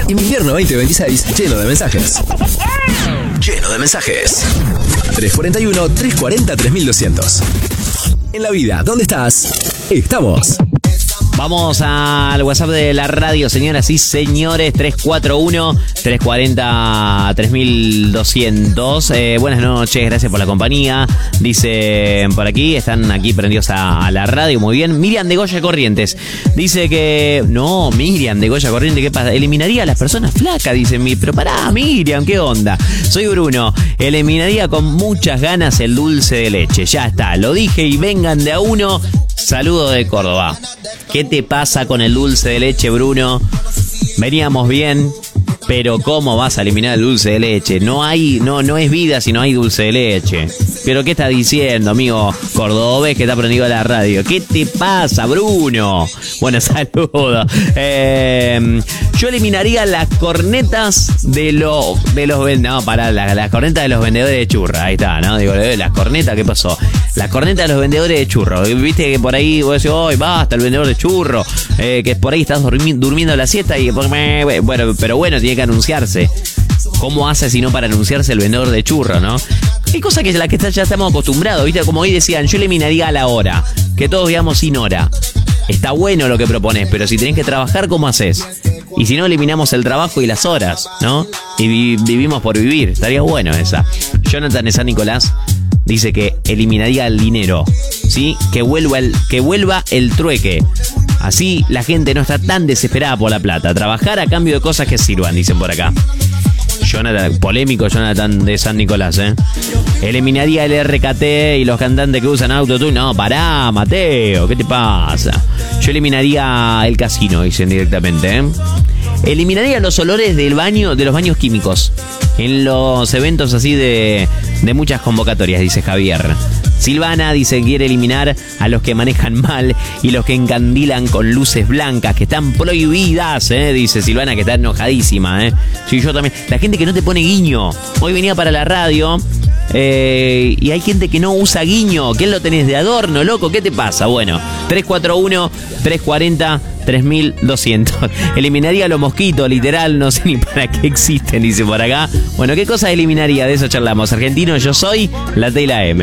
Invierno 2026, lleno de mensajes. Lleno de mensajes. 341-340-3200. En la vida, ¿dónde estás? Estamos. Vamos al WhatsApp de la radio, señoras y señores, 341-340-3200. Buenas noches, gracias por la compañía. Dice por aquí, están aquí prendidos a la radio, muy bien. Miriam de Goya Corrientes dice que... No, Miriam de Goya Corrientes, ¿qué pasa? Eliminaría a las personas flacas, dice. Pero pará, Miriam, ¿qué onda? Soy Bruno, eliminaría con muchas ganas el dulce de leche. Ya está, lo dije y vengan de a uno. Saludo de Córdoba. ¿Qué te pasa con el dulce de leche, Bruno? Veníamos bien, pero ¿cómo vas a eliminar el dulce de leche? No es vida si no hay dulce de leche. ¿Pero qué estás diciendo, amigo cordobés que está prendido a la radio? ¿Qué te pasa, Bruno? Bueno, saludos. Yo eliminaría las cornetas de los no, pará, las cornetas de los vendedores de churros. Ahí está, ¿no? Digo, las cornetas, ¿qué pasó? Las cornetas de los vendedores de churros. Viste que por ahí vos decís, ¡ay, basta el vendedor de churros! Que por ahí estás durmiendo la siesta y... Bueno, pero bueno, tiene que anunciarse. ¿Cómo hace si no para anunciarse el vendedor de churros, no? Hay cosas que ya estamos acostumbrados, ¿viste? Como hoy decían, yo eliminaría a la hora. Que todos veamos sin hora. Está bueno lo que propones, pero si tenés que trabajar, ¿cómo haces? Y si no, eliminamos el trabajo y las horas, ¿no? Y vivimos por vivir. Estaría bueno esa. Jonathan de San Nicolás dice que eliminaría el dinero, ¿sí? Que vuelva el trueque. Así la gente no está tan desesperada por la plata. Trabajar a cambio de cosas que sirvan, dicen por acá. Polémico Jonathan de San Nicolás, ¿eh? Eliminaría el RKT y los cantantes que usan autotune. No, pará, Mateo, ¿qué te pasa? Yo eliminaría el casino, dicen directamente, ¿eh? Eliminaría los olores del baño, de los baños químicos en los eventos así de muchas convocatorias, dice Javier. Silvana dice que quiere eliminar a los que manejan mal y los que encandilan con luces blancas, que están prohibidas, dice Silvana, que está enojadísima. Sí, yo también. La gente que no te pone guiño. Hoy venía para la radio y hay gente que no usa guiño. ¿Qué lo tenés de adorno, loco? ¿Qué te pasa? Bueno, 341-340-3200. Eliminaría a los mosquitos, literal, no sé ni para qué existen, dice por acá. Bueno, ¿qué cosas eliminaría? De eso charlamos. Argentino, yo soy la T y la M.